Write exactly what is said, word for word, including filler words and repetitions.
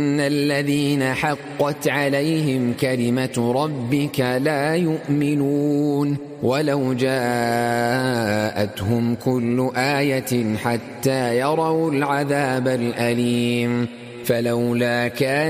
إن الذين حقت عليهم كلمة ربك لا يؤمنون ولو جاءتهم كل آية حتى يروا العذاب الأليم فلولا كان